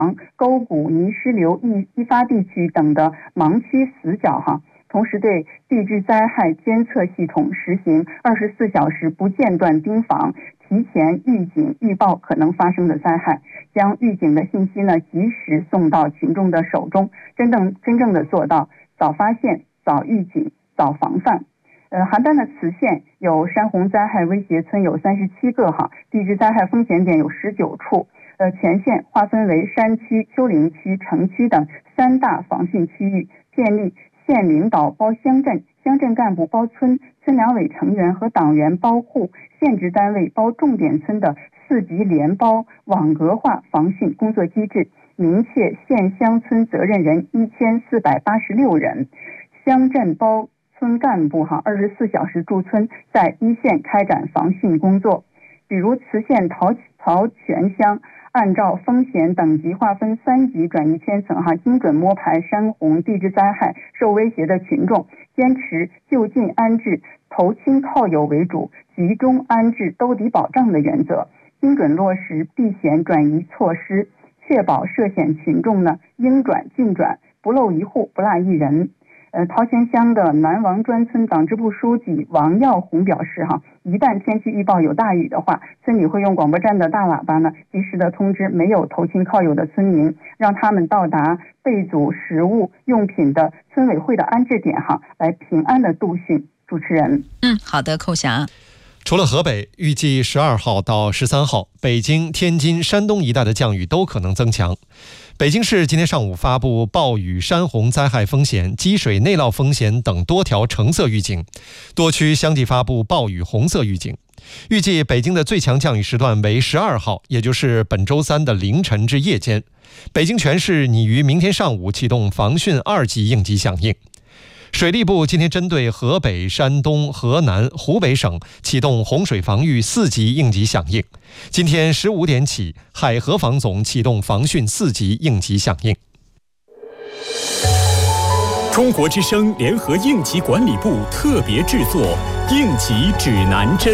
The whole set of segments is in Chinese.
沟谷、泥石流易发地区等的盲区死角同时对地质灾害监测系统实行24小时不间断盯防，提前预警预报可能发生的灾害，将预警的信息及时送到群众的手中，真正的做到早发现、早预警、早防范。邯郸的磁县有山洪灾害威胁村有37个地质灾害风险点有19处。全县划分为山区、丘陵区、城区等3大防汛区域，建立县领导包乡镇、乡镇干部包村、村两委成员和党员包户、县直单位包重点村的4级联包网格化防汛工作机制，明确县乡村责任人1486人，乡镇包村干部24小时驻村，在一线开展防汛工作。比如磁县陶泉乡按照风险等级划分3级转移圈层精准摸排山洪地质灾害受威胁的群众，坚持就近安置、投亲靠友为主，集中安置兜底保障的原则，精准落实避险转移措施，确保涉险群众应转尽转，不漏一户不落一人。陶泉乡的南王庄村党支部书记王耀红表示一旦天气预报有大雨的话，村里会用广播站的大喇叭及时的通知没有投亲靠友的村民，让他们到达备足食物用品的村委会的安置点来平安的度汛。主持人， 好的，寇霞。 除了河北，预计12号到13号，北京、天津、山东一带的降雨都可能增强。北京市今天上午发布暴雨、山洪灾害风险、积水内涝风险等多条橙色预警，多区相继发布暴雨红色预警。预计北京的最强降雨时段为12号，也就是本周三的凌晨至夜间。北京全市拟于明天上午启动防汛2级应急响应。水利部今天针对河北、山东、河南、湖北省启动洪水防御4级应急响应。今天15点起，海河防总启动防汛4级应急响应。 中国之声联合应急管理部特别制作应急指南针。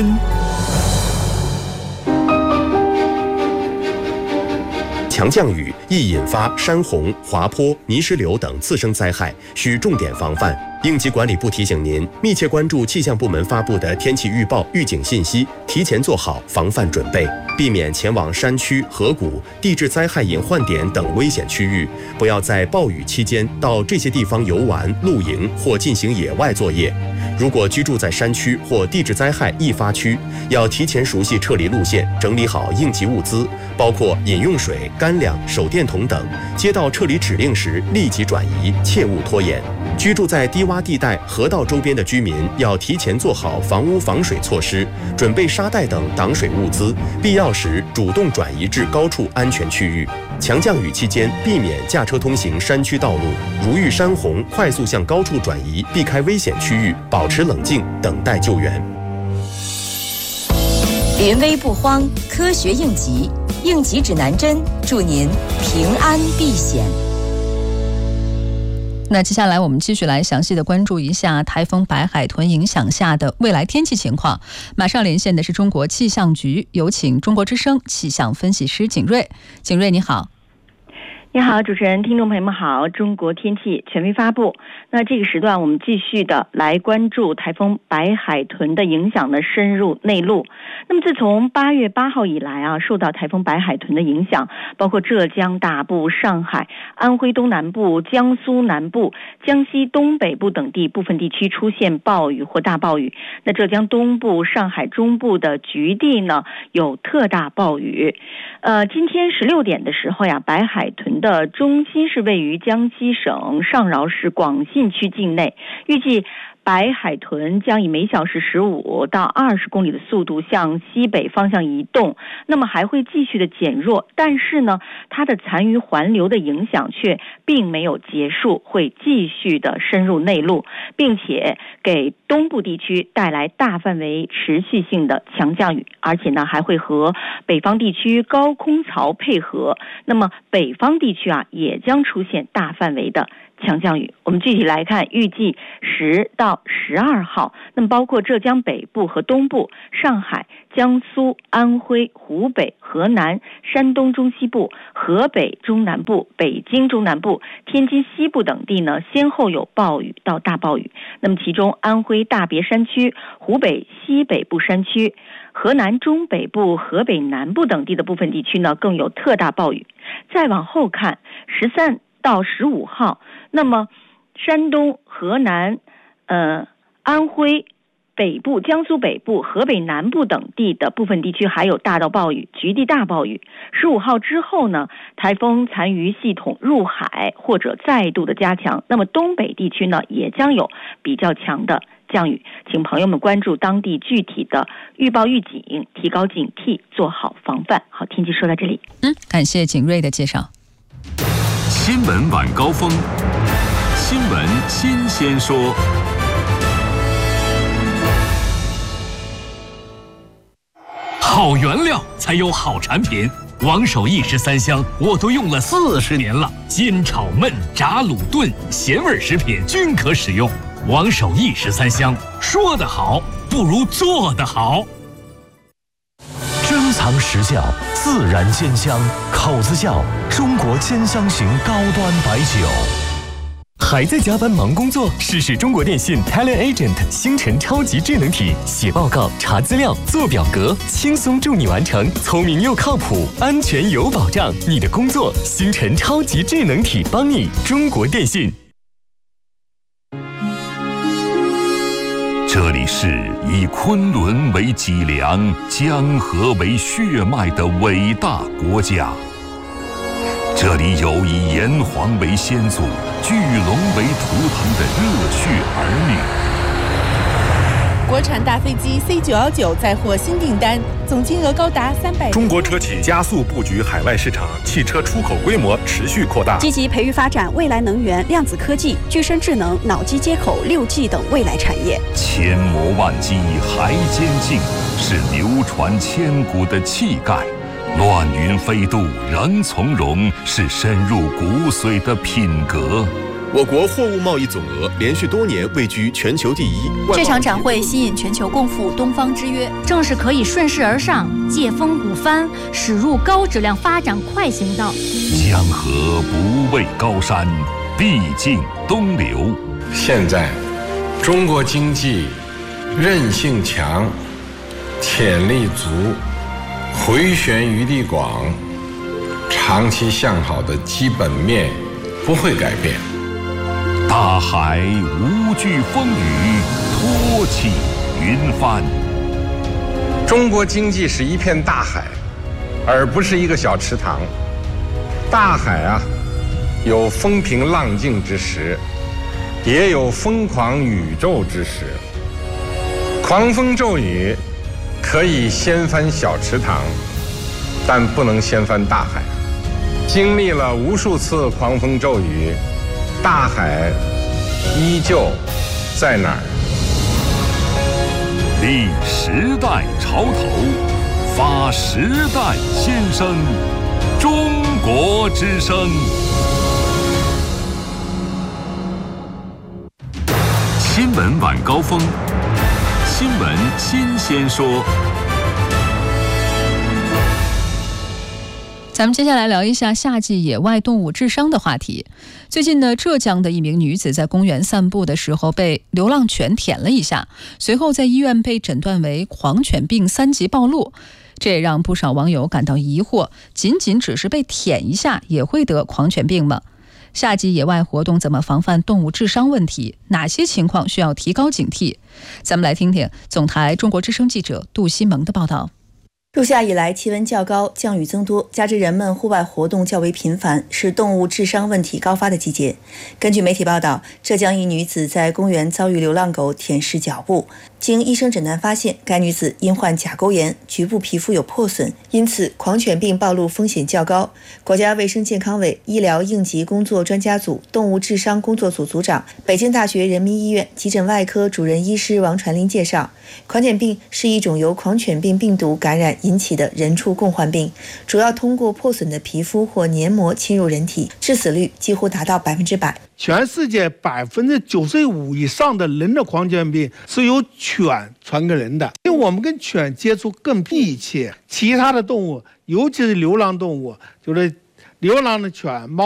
强降雨易引发山洪、滑坡、泥石流等次生灾害，需重点防范。应急管理部提醒您，密切关注气象部门发布的天气预报、预警信息，提前做好防范准备，避免前往山区、河谷、地质灾害隐患点等危险区域。不要在暴雨期间到这些地方游玩、露营或进行野外作业。如果居住在山区或地质灾害易发区，要提前熟悉撤离路线，整理好应急物资，包括饮用水、干粮、手电筒等。接到撤离指令时立即转移，切勿拖延。居住在低洼地带、河道周边的居民要提前做好防污防水措施，准备沙袋等挡水物资，必要时主动转移至高处安全区域。强降雨期间，避免驾车通行山区道路，如遇山洪，快速向高处转移，避开危险区域，保持冷静，等待救援。 临危不慌，科学应急，应急指南针，祝您平安避险。 那接下来我们继续来详细的关注一下台风白海豚影响下的未来天气情况。马上连线的是中国气象局，有请中国之声气象分析师景睿。景睿你好。 你好，主持人，听众朋友们好。中国天气权威发布，那这个时段我们继续的来关注台风白海豚的影响的深入内陆。那么自从8月8号以来受到台风白海豚的影响，包括浙江大部、上海、安徽东南部、江苏南部、江西东北部等地部分地区出现暴雨或大暴雨。那浙江东部、上海中部的局地呢有特大暴雨。今天16点的时候白海豚的中心是位于江西省上饶市广信区境内，预计白海豚将以每小时15到20公里的速度向西北方向移动，那么还会继续的减弱，但是呢，它的残余环流的影响却并没有结束，会继续的深入内陆，并且给东部地区带来大范围持续性的强降雨，而且呢还会和北方地区高空槽配合，那么北方地区也将出现大范围的强降雨。我们具体来看，预计10到到12号，那么包括浙江北部和东部、上海、江苏、安徽、湖北、河南、山东中西部、河北中南部、北京中南部、天津西部等地呢，先后有暴雨到大暴雨。那么其中安徽大别山区、湖北西北部山区、河南中北部、河北南部等地的部分地区呢，更有特大暴雨。再往后看，13到15号，那么山东、河南、安徽北部、江苏北部、河北南部等地的部分地区还有大到暴雨、局地大暴雨。15号之后呢，台风残余系统入海或者再度的加强，那么东北地区呢也将有比较强的降雨，请朋友们关注当地具体的预报预警，提高警惕，做好防范。好，天气说到这里。 感谢景睿的介绍。 新闻晚高峰，新闻新鲜说。好原料才有好产品，王守义13香我都用了40年了，煎炒焖炸卤炖咸味食品均可使用。王守义13香，说得好不如做得好。 珍藏实窖，自然煎香，口子窖，中国煎香型高端白酒。 还在加班忙工作？试试中国电信 TeleAgent 星辰超级智能体，写报告、查资料、做表格，轻松助你完成，聪明又靠谱，安全有保障。你的工作，星辰超级智能体帮你。中国电信。 这里是以昆仑为脊梁、江河为血脉的伟大国家。这里有以炎黄为先祖、巨龙为图腾的热血儿女。国产大飞机 C919 再获新订单，总金额高达300。 中国车企加速布局海外市场，汽车出口规模持续扩大， 积极培育发展未来能源、量子科技、具身智能、脑机接口、6G 等未来产业。 千磨万击还坚劲，是流传千古的气概。乱云飞渡仍从容，是深入骨髓的品格。 我国货物贸易总额连续多年位居全球第一。 这场展会吸引全球共赴东方之约， 正是可以顺势而上，借风鼓帆，驶入高质量发展快行道。 江河不畏高山，必经东流。 现在，中国经济韧性强，潜力足，回旋余地广，长期向好的基本面不会改变。 大海无惧风雨，托起云帆。 中国经济是一片大海，而不是一个小池塘。大海啊，有风平浪静之时，也有疯狂宇宙之时。狂风骤雨可以掀翻小池塘，但不能掀翻大海。经历了无数次狂风骤雨，大海依旧在哪儿？ 立时代潮头，发时代先声，中国之声。 新闻晚高峰，新闻新鲜说。 咱们接下来聊一下夏季野外动物智商的话题。最近呢，浙江的一名女子在公园散步的时候被流浪犬舔了一下，随后在医院被诊断为狂犬病3级暴露。这也让不少网友感到疑惑，仅只是被舔一下也会得狂犬病吗？夏季野外活动怎么防范动物智商问题？哪些情况需要提高警惕？咱们来听听总台中国之声记者杜西萌的报道。 入夏以来，气温较高，降雨增多，加之人们户外活动较为频繁，是动物智商问题高发的季节。根据媒体报道，浙江一女子在公园遭遇流浪狗舔舐脚部，经医生诊断发现，该女子因患甲沟炎，局部皮肤有破损，因此狂犬病暴露风险较高。国家卫生健康委医疗应急工作专家组动物智商工作组组长、北京大学人民医院急诊外科主任医师王传林介绍，狂犬病是一种由狂犬病病毒感染引起的人畜共患病，主要通过破损的皮肤或黏膜侵入人体，致死率几乎达到100%。 全世界95%以上的人的狂犬病是由犬传给人的，因为我们跟犬接触更密切。其他的动物，尤其是流浪动物，就是流浪的犬、猫。